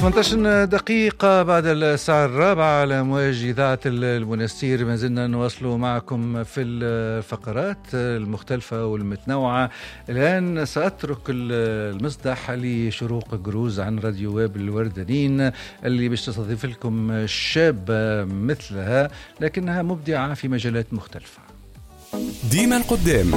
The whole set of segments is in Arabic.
18 دقيقة بعد الساعة 4 على موجة إذاعة المنستير. ما زلنا نواصل معكم في الفقرات المختلفة والمتنوعة. الآن سأترك المصدح لشروق جروز عن راديو ويب الوردانين اللي باش تستضيف لكم شابة مثلها لكنها مبدعة في مجالات مختلفة. ديما القدام،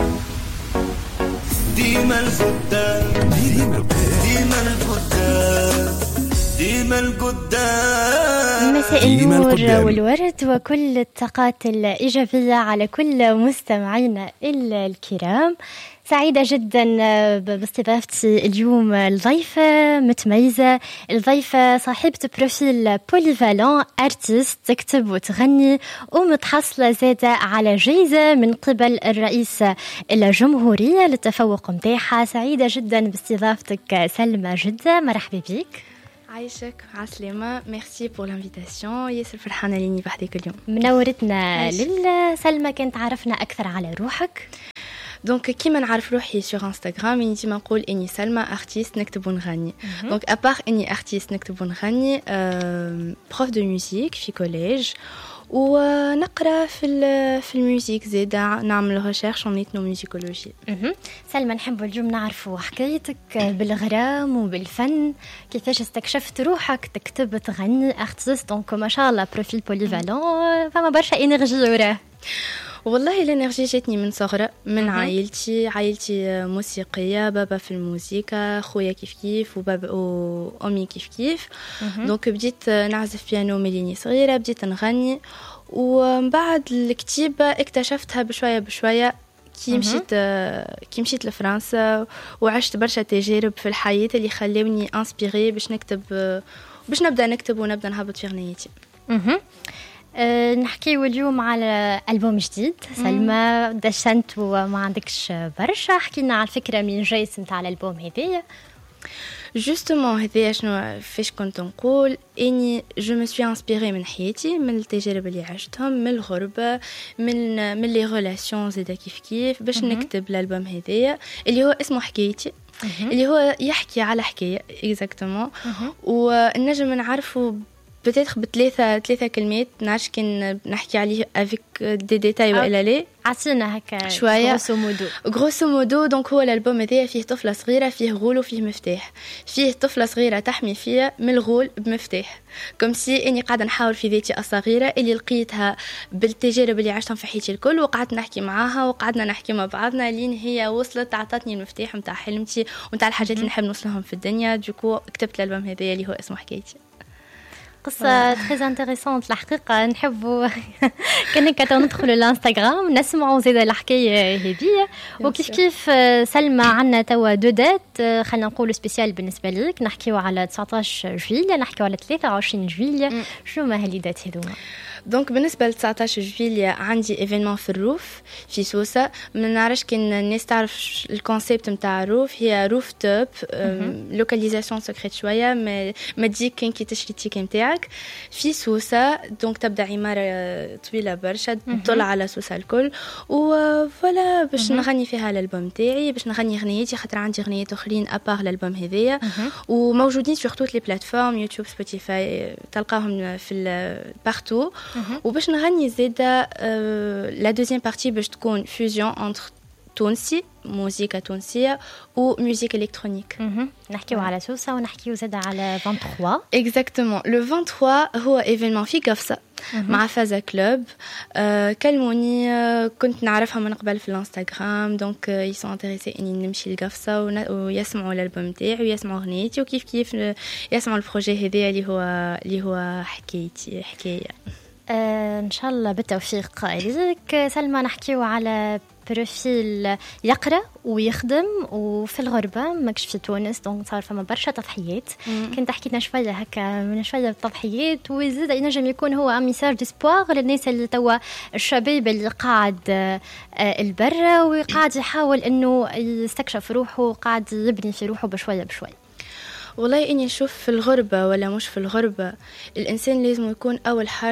ديما القدام، ديما القدام، ديما القدام. مساء النور والورد وكل الطاقات الإيجابية على كل مستمعينا الكرام. سعيدة جدا باستضافتي اليوم الضيفة متميزة، الضيفة صاحبة بروفيل بوليفالون، ارتيست تكتب وتغني ومتحصلة زادة على جائزة من قبل الرئيس الجمهورية للتفوق متاعها. سعيدة جدا باستضافتك سلمى جدة، مرحبا بك. عايشك عسلامة، ميرسي بور لانفيتاسيون. ياسر فرحانة ليني بحديك اليوم، منورتنا. سلمى كانت تعرفنا أكثر على روحك. دونك كيما نعرف روحي سور انستغرام اني ديما نقول اني سلمى ارتيست نكتب ونغني. دونك ابار اني ارتيست نكتب ونغني، بروف دو ميوزيك في كوليج ونقرا في الميوزيك زيدا، نعمل ريشيرش اون اثنوميوزيكولوجي. سلمى، نحب اليوم نعرفوا حكايتك بالغرام وبالفن، كيفاش استكشفت روحك تكتب تغني ارتيست. دونك ما شاء الله بروفيل بوليفالون، فما برشا انرجي وراه. والله الانرجي جاتني من صغرى، من عائلتي موسيقيه، بابا في الموسيقى، خويا كيف وبابا وامي كيف. دونك بديت نعزف بيانو مليني صغيره، بديت نغني، ومن بعد الكتيبه اكتشفتها بشويه كي مشيت لفرنسا وعشت برشا تجارب في الحياه اللي خلوني انسبيري باش نكتب، باش نبدا نكتب ونبدا نهبط في غنيتي. نحكيو اليوم على ألبوم جديد. سلمى دشنت وما عندكش برشا، حكينا على الفكرة من جاي متاع الألبوم هذيا. جوستومون هذيا شنو فاش كنت نقول اني جو مي سوي انسبيري من حياتي، من التجارب اللي عشتهم، من الغربه، من لي ريلاسيون زيدا كيف باش نكتب الالبوم هذايا اللي هو اسمه حكايتي، اللي هو يحكي على حكايه اكزاكتومون. ونجم نعرفه بتاتخ بثلاثة كلمات، نعرفش كي نحكي عليه افيك دي ديتاي ولا لا. عطينا هكا شويه غروسو مودو. دونك هو الالبوم هذايا فيه طفله صغيره، فيه غول وفيه مفتاح، فيه طفله صغيره تحمي فيها من الغول بمفتاح، كم سي اني قاعده نحاول في ذاتي الصغيره اللي لقيتها بالتجارب اللي عشتهم في حياتي الكل، وقعدت نحكي معاها وقعدنا نحكي مع بعضنا لين هي وصلت عطاتني المفتاح نتاع حلمتي ونتاع الحاجات اللي نحب نوصلهم في الدنيا. دوكو كتبت الالبوم هذايا اللي هو اسمه حكايتي. قصة تريز انتريسونت الحقيقة. نحبوا كأنك ندخلوا الانستغرام نسمعوا زيادة الحكاية هذه. وكيف سلمى عنا توا دو دات، خلينا نقول سبيسيال بالنسبة لك. نحكيو على 19 جويلية، نحكيو على 23 جويلية. شنو ما هاليدات هذوما؟ دونك بالنسبه ل 19 جويلية عندي ايفينمون في الروف في سوسه. ما نعرفش كان الناس تعرف الكونسيبت نتاع الروف، هي روف توب، لوكاليزاسيون سكريت شويه، ما تجيك كان كي تشري التيكي نتاعك في سوسه. دونك تبدا عماره طويله برشا تطل على سوسه الكل، وفوالا باش نغني فيها الالبوم نتاعي، باش نغني غنيتي، خاطر عندي غنيات اخرين ابار الالبوم هذايا وموجودين في توت لي بلاتفورم، يوتيوب، سبوتيفاي، تلقاهم في بارتو. وباش نغني زيدا لا دوزيام بارتي باش تكون فيوزيون انتر تونسي، موسيقى تونسية وموسيقى إلكترونيك. نحكيو على سوسة ونحكيو زيدا على 23. اكزاكتومون لو 23 هو ايفينمون في قفصة مع فازا كلوب. كلموني، كنت نعرفها من قبل في الانستغرام، دونك يسون انتريسي اني نمشي للقفصة ويسمعوا الالبوم تاعي ويسمعوا غنيتي وكيف يسمعوا البروجي هذا اللي هو حكاية. ان شاء الله بالتوفيق ليك سلمى. نحكيو على بروفيل يقرا ويخدم وفي الغربه، ماكش في تونس، دونك صار فما برشا تضحيات. كنت حكيتنا شويه هكا من شويه التضحيات، وزيد ينجم يكون هو ميساج ديسبوار للناس اللي توا الشباب اللي قاعد البرة وقاعد يحاول انه يستكشف روحه وقاعد يبني في روحه بشويه. والله إني نشوف في الغربة ولا مش في الغربة، الإنسان لازم يكون أول حاجة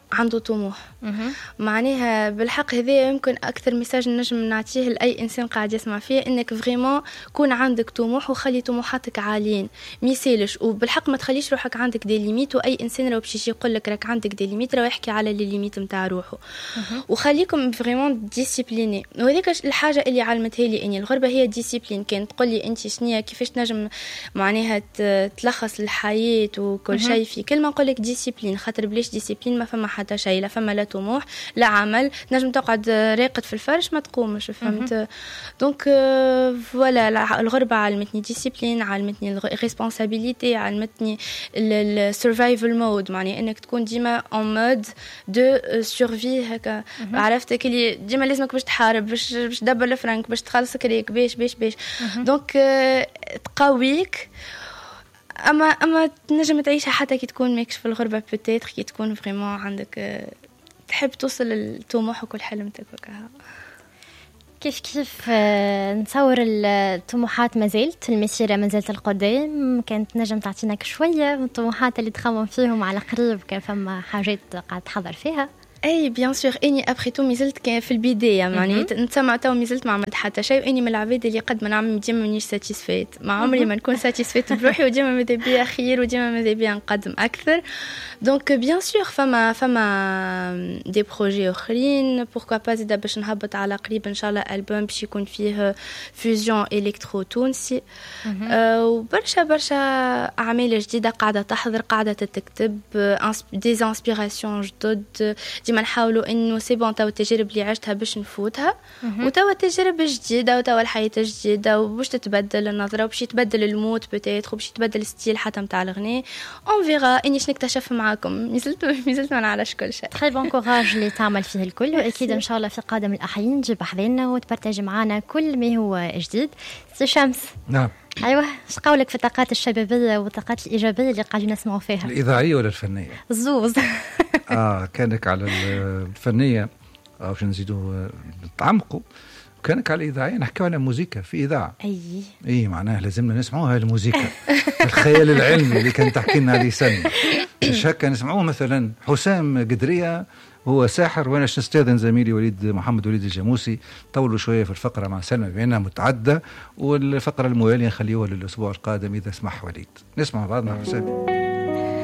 عنده طموح. معناها بالحق هذا يمكن أكثر مساج نجم نعطيه لأي إنسان قاعد يسمع فيه، إنك فريمون كون عندك طموح وخلي طموحاتك عاليين ميسالش، وبالحق ما تخليش روحك عندك دي ليميت، وأي إنسان لو باش يقول لك راك عندك دي ليميت راه يحكي على لي ليميت متاع روحه. وخليكم فريمون ديسيبليني، وهذيك الحاجة اللي علمتها لي إني الغربة هي ديسيبلين. كانت تقول لي أنت شنيا كيفاش نجم معناها تلخص الحياة وكل شيء في كلمة، نقول لك ديسيبلين، خاطر بلاش ديسيبلين ما فما حتى شيء، لا فما لا طموح لا عمل، نجم تقعد راقد في الفرش ما تقومش، فهمت؟ دونك فوالا الغربة علمتني ديسيبلين، علمتني الريسبونسابيليتي، علمتني السرفايفل مود، معناها انك تكون ديما اون مود دو سورفي هكا. عرفت كلي ديما لازمك باش تحارب، باش تدبر الفرنك، باش تخلص كريك، باش دونك تقويك. اما تنجم تعيشها حتى كي تكون ماكش في الغربة، بوتيتر كي تكون فريمون عندك تحب توصل للطموح وكل حلمتك وكها. كيف نتصور الطموحات مازالت، المسيرة مازالت القدام، كانت نجم تعطينا شوية من الطموحات اللي تخمم فيهم على قريب، كان فما حاجات قاعد تحضر فيها؟ اي بيان سور، اني ابخي تو مازلت كان في البدايه، معني نسمع تو مازلت ما عملت حتى شيء، واني من العباد اللي قد ما نعمل ديما مانيش ساتيسفيت، ما عمري ما نكون ساتيسفيت بروحي، وديما ماذا بيا خير، وديما ماذا بيا نقدم اكثر. دونك بيان سور فما دي بروجي اخرين، بوركوا با زيد باش نهبط على قريب ان شاء الله البوم باش يكون فيه فيوزيون الكترو تونسي، وبرشا اعمال جديده قاعده تحضر، قاعده تكتب دي انسبيراسيون جدد. ديما نحاولوا انه سي بون توا التجارب اللي عشتها باش نفوتها، وتوا التجارب جديده، وتوا الحياه جديده، وباش تتبدل النظره، وباش يتبدل المود بوتيتر، وباش يتبدل الستيل حتى نتاع الغناء. اون فيغا اني شنو نكتشف معاكم، مازلت ما نعرفش كل شيء. تري بون كوراج اللي تعمل فيه الكل، واكيد ان شاء الله في قادم الاحيان تجيب حذينا وتبرتاج معنا كل ما هو جديد. سي شمس، نعم، ايوه، ايش قولك في الطاقات الشبابيه والطاقات الايجابيه اللي قاعدين نسمعوا فيها؟ الاذاعيه ولا الفنيه؟ الزوز. كانك على الفنيه باش نزيدوا نتعمقوا، كانك على الاذاعيه نحكيو على موسيقى في اذاعه. اي معناها لازمنا نسمعوها الموسيقى. الخيال العلمي اللي كان تحكي لنا عليه سلمى، مش هكا نسمعوه مثلا حسام قدريه هو ساحر، وانا نستاذن زميلي محمد وليد الجاموسي طولوا شويه في الفقره مع سلمى بانها متعدده، والفقره المواليه نخليوها للاسبوع القادم اذا سمح وليد. نسمع بعضنا حسام.